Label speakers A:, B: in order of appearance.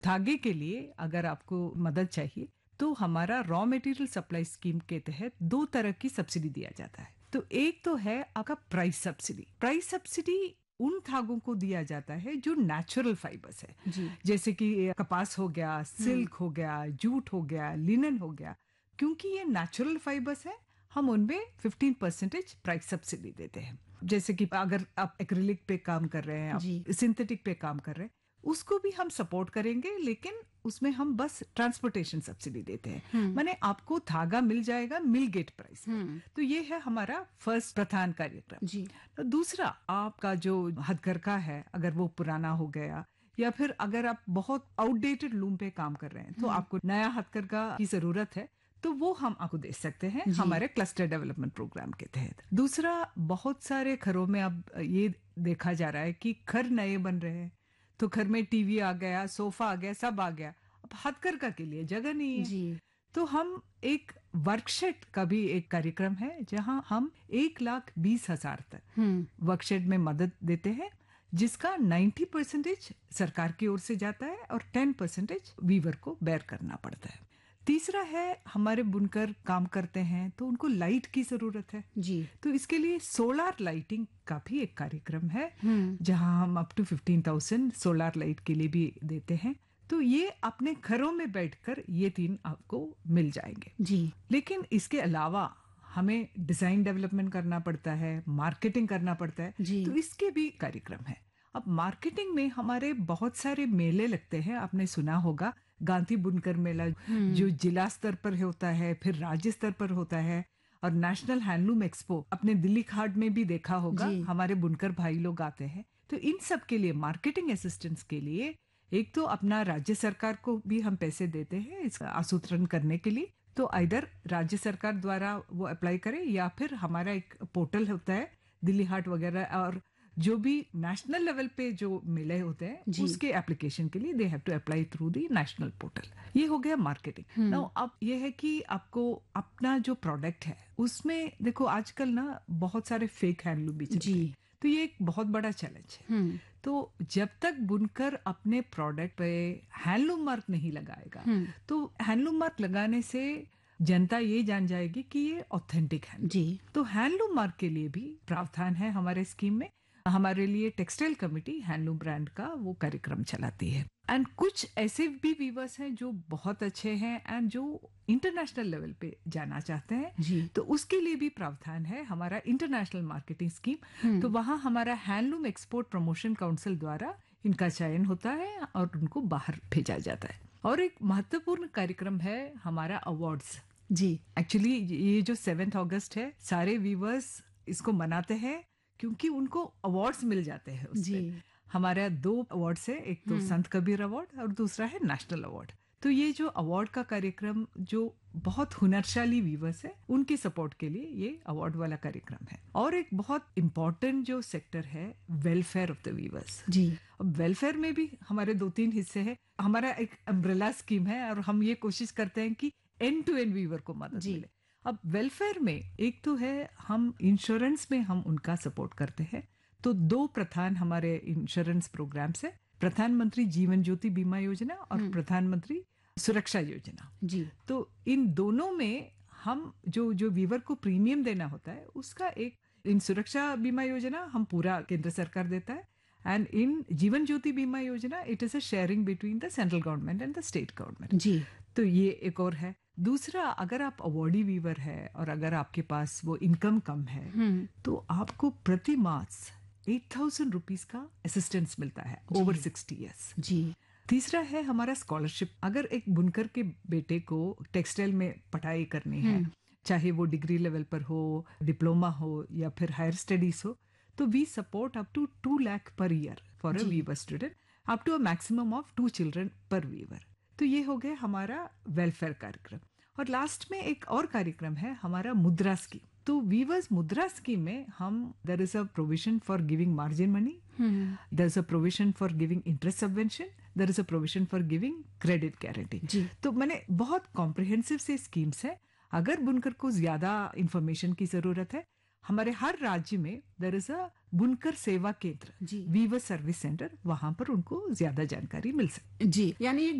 A: धागे के लिए अगर आपको मदद चाहिए तो हमारा रॉ मटेरियल सप्लाई स्कीम के तहत 2 तरह की सब्सिडी दिया जाता है। तो एक तो है आपका प्राइस सब्सिडी। प्राइस सब्सिडी उन धागों को दिया जाता है जो नेचुरल फाइबर्स है,
B: जी।
A: जैसे कि कपास हो गया, सिल्क हो गया, जूट हो गया, लिनन हो गया। क्योंकि ये नेचुरल फाइबर्स है, हम उनमें 15% प्राइस सब्सिडी देते हैं। जैसे कि अगर आप एक्रिलिक पे काम कर रहे हैं,
B: जी।
A: आप सिंथेटिक पे काम कर रहे हैं, उसको भी हम सपोर्ट करेंगे, लेकिन उसमें हम बस ट्रांसपोर्टेशन सब्सिडी देते हैं। माने आपको धागा मिल जाएगा मिल गेट प्राइस पे। तो ये है हमारा फर्स्ट प्रधान कार्यक्रम।
B: जी।
A: तो दूसरा, आपका जो हथकरघा है, अगर वो पुराना हो गया या फिर अगर आप बहुत आउटडेटेड लूम पे काम कर रहे हैं तो आपको नया हथकरघा की जरूरत है, तो वो हम आपको दे सकते हैं हमारे क्लस्टर डेवलपमेंट प्रोग्राम के तहत। दूसरा, बहुत सारे घरों में अब ये देखा जा रहा है कि घर नए बन रहे हैं, तो घर में टीवी आ गया, सोफा आ गया, सब आ गया, अब हथकरघा के लिए जगह नहीं है।
B: जी।
A: तो हम एक वर्कशेड का भी एक कार्यक्रम है जहां हम 1,20,000 तक वर्कशेड में मदद देते हैं, जिसका 90% सरकार की ओर से जाता है और 10% वीवर को बेयर करना पड़ता है। तीसरा है, हमारे बुनकर काम करते हैं तो उनको लाइट की जरूरत है
B: जी।
A: तो इसके लिए सोलार लाइटिंग का भी एक कार्यक्रम है जहां हम अप टू 15,000 सोलार लाइट के लिए भी देते हैं। तो ये अपने घरों में बैठकर ये 3 आपको मिल जाएंगे।
B: जी।
A: लेकिन इसके अलावा हमें डिजाइन डेवलपमेंट करना पड़ता है, मार्केटिंग करना पड़ता है,
B: जी।
A: तो इसके भी कार्यक्रम है। अब मार्केटिंग में हमारे बहुत सारे मेले लगते हैं, आपने सुना होगा गांधी बुनकर मेला जो जिला स्तर पर होता है, फिर राज्य स्तर पर होता है, और नेशनल हैंडलूम एक्सपो अपने दिल्ली खाड़ में भी देखा होगा, हमारे बुनकर भाई लोग आते हैं। तो इन सब के लिए मार्केटिंग असिस्टेंस के लिए एक तो अपना राज्य सरकार को भी हम पैसे देते हैं इसका आसूत्रण करने के लिए, तो इधर राज्य सरकार द्वारा वो अप्लाई करें या फिर हमारा एक पोर्टल होता है दिल्ली हाट वगैरह, और जो भी नेशनल लेवल पे जो मेले होते हैं उसके एप्लीकेशन के लिए they have to apply through the national portal. ये हो गया मार्केटिंग। नाउ अब ये है कि आपको अपना जो प्रोडक्ट है उसमें देखो आजकल ना बहुत सारे फेक हैंडलूम भी चलते हैं, तो ये एक बहुत बड़ा चैलेंज है। तो जब तक बुनकर अपने प्रोडक्ट पे हैंडलूम मार्क नहीं लगाएगा, तो हैंडलूम मार्क लगाने से जनता ये जान जाएगी कि ये ऑथेंटिक है।
B: जी।
A: तो हैंडलूम मार्क के लिए भी प्रावधान है हमारे स्कीम में। हमारे लिए टेक्सटाइल कमेटी हैंडलूम ब्रांड का वो कार्यक्रम चलाती है। एंड कुछ ऐसे भी वीवर्स हैं जो बहुत अच्छे हैं एंड जो इंटरनेशनल लेवल पे जाना चाहते हैं,
B: जी।
A: तो उसके लिए भी प्रावधान है हमारा इंटरनेशनल मार्केटिंग स्कीम। तो वहां हमारा हैंडलूम एक्सपोर्ट प्रमोशन काउंसिल द्वारा इनका चयन होता है और उनको बाहर भेजा जाता है। और एक महत्वपूर्ण कार्यक्रम है हमारा अवार्ड्स।
B: जी।
A: एक्चुअली ये जो 7 अगस्त है, सारे वीवर्स इसको मनाते हैं क्योंकि उनको अवार्ड्स मिल जाते हैं उससे। हमारा 2 अवार्ड्स है, एक तो संत कबीर अवार्ड और दूसरा है नेशनल अवार्ड। तो ये जो अवार्ड का कार्यक्रम जो बहुत हुनरशाली वीवर्स है उनकी सपोर्ट के लिए ये अवार्ड वाला कार्यक्रम है। और एक बहुत इम्पोर्टेंट जो सेक्टर है वेलफेयर ऑफ द वीवर्स।
B: जी।
A: अब वेलफेयर में भी हमारे 2-3 हिस्से हैं। हमारा एक अम्ब्रेला स्कीम है और हम ये कोशिश करते हैं कि एंड टू एंड वीवर को मदद मिले। अब वेलफेयर में एक तो है हम इंश्योरेंस में हम उनका सपोर्ट करते हैं, तो 2 प्रधान हमारे इंश्योरेंस प्रोग्राम्स है, प्रधानमंत्री जीवन ज्योति बीमा योजना और प्रधानमंत्री सुरक्षा योजना।
B: जी।
A: तो इन दोनों में हम जो वीवर को प्रीमियम देना होता है उसका एक, इन सुरक्षा बीमा योजना हम पूरा केंद्र सरकार देता है, एंड इन जीवन ज्योति बीमा योजना it is a sharing between the central government and the state government.
B: जी।
A: तो ये एक और है। दूसरा, अगर आप अवॉर्डी वीवर है और अगर आपके पास वो इनकम कम है तो आपको प्रति मास 8,000 रुपीज का असिस्टेंस मिलता है ओवर 60 ईयर्स।
B: जी।
A: तीसरा है हमारा स्कॉलरशिप। अगर एक बुनकर के बेटे को टेक्सटाइल में पढ़ाई करनी है, चाहे वो डिग्री लेवल पर हो, डिप्लोमा हो या फिर हायर स्टडीज हो, तो we support up to 2 lakh per year for a Weaver student, up to a maximum of 2 children पर वीवर। तो ये हो गया हमारा वेलफेयर कार्यक्रम। और लास्ट में एक और कार्यक्रम है हमारा मुद्रा स्कीम। तो वीवर्स मुद्रा स्कीम में हम there is a provision for giving margin money, there is a provision for giving interest subvention, there is a provision for giving credit guarantee. तो मैंने बहुत कॉम्प्रिहेंसिव से स्कीम्स है। अगर बुनकर को ज्यादा इंफॉर्मेशन की जरूरत है, हमारे हर राज्य में देयर इज अ बुनकर सेवा केंद्र,
B: जी
A: वीवर सर्विस सेंटर, वहां पर उनको ज्यादा जानकारी मिल सकती
B: जी, यानी